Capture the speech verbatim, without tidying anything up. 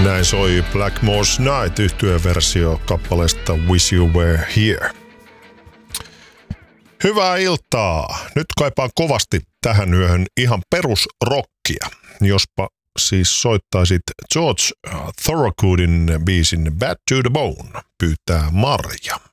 Näin soi Blackmore's Night -yhtyeversio kappaleesta Wish You Were Here. Hyvää iltaa. Nyt kaipaan kovasti tähän yöhön ihan perusrockia. Jospa siis soittaisit George Thorogoodin biisin Bad to the Bone, pyytää Marja.